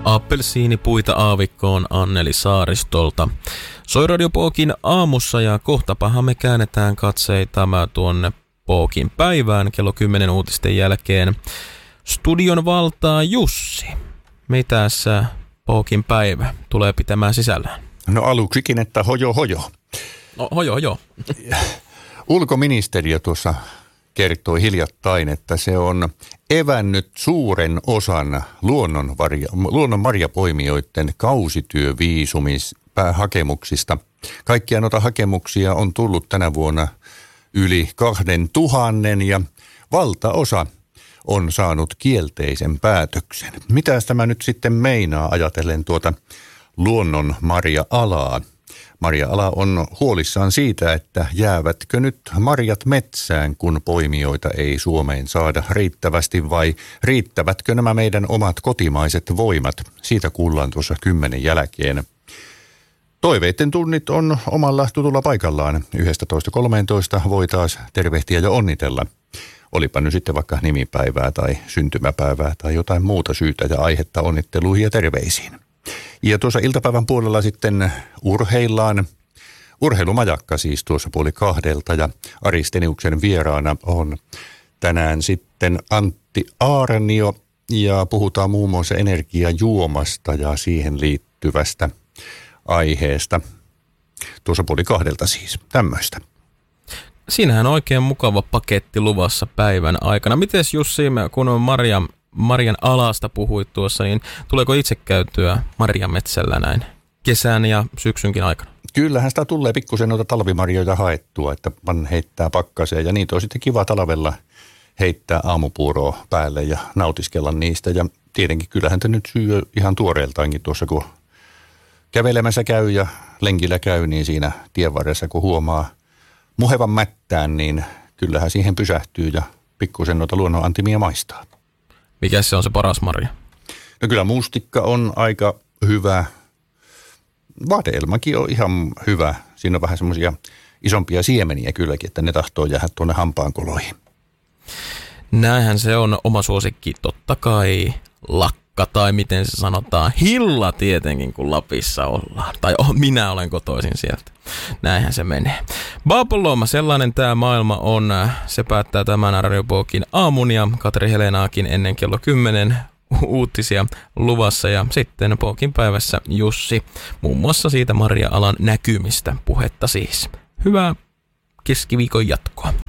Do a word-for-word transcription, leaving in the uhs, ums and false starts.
Appelsiinipuita aavikkoon Anneli Saaristolta. Soi Radio Pookin aamussa ja kohtapahan me käännetään katseita tuonne Pookin päivään kello kymmenen uutisten jälkeen. Studion valtaa Jussi. Mitäs Pookin päivä tulee pitämään sisällään? No aluksikin, että hojo hojo. No hojo hojo. Ulkoministeriö tuossa kertoi hiljattain, että se on evännyt suuren osan luonnonmarja, luonnonmarjapoimijoiden kausityöviisumishakemuksista. Kaikkia noita hakemuksia on tullut tänä vuonna yli kahden tuhannen ja valtaosa on saanut kielteisen päätöksen. Mitä tämä nyt sitten meinaa ajatellen tuota luonnonmarja-alaa? Marja-ala on huolissaan siitä, että jäävätkö nyt marjat metsään, kun poimijoita ei Suomeen saada riittävästi, vai riittävätkö nämä meidän omat kotimaiset voimat? Siitä kuullaan tuossa kymmenen jälkeen. Toiveiden tunnit on omalla tutulla paikallaan. yksitoista kolmetoista voi taas tervehtiä ja onnitella. Olipa nyt sitten vaikka nimipäivää tai syntymäpäivää tai jotain muuta syytä ja aihetta onnitteluihin ja terveisiin. Ja tuossa iltapäivän puolella sitten urheillaan. Urheilumajakka siis tuossa puoli kahdelta ja Ari Steniuksen vieraana on tänään sitten Antti Aarnio ja puhutaan muun muassa energiajuomasta ja siihen liittyvästä aiheesta. Tuossa puoli kahdelta siis tämmöistä. Siinähän on oikein mukava paketti luvassa päivän aikana. Mites Jussi, kun Marja, Marjan alasta puhuit tuossa, niin tuleeko itse käytyä marjametsällä näin kesän ja syksynkin aikana? Kyllähän sitä tulee pikkusen noita talvimarjoja haettua, että pan heittää pakkaseen ja niitä on sitten kiva talvella heittää aamupuuroa päälle ja nautiskella niistä. Ja tietenkin kyllähän te nyt syö ihan tuoreeltaankin tuossa, kun kävelemässä käy ja lenkillä käy, niin siinä tien varressa kun huomaa muhevan mättään, niin kyllähän siihen pysähtyy ja pikkusen noita luonnonantimia maistaa. Mikä se on se paras marja? No kyllä mustikka on aika hyvä. Vaateelmakin on ihan hyvä. Siinä on vähän semmoisia isompia siemeniä kylläkin, että ne tahtoo jäädä tuonne hampaankoloihin. Näinhän se on oma suosikki, totta kai lakka tai miten se sanotaan, hilla tietenkin kun Lapissa ollaan. Tai oh, minä olen kotoisin sieltä. Näinhän se menee. Babyloma, sellainen tämä maailma on. Se päättää tämän Radio Pookin aamun ja Katri Helenaakin ennen kello kymmenen uutisia luvassa. Ja sitten Pookin päivässä Jussi, muun muassa siitä Marja-alan näkymistä puhetta siis. Hyvää keskiviikon jatkoa.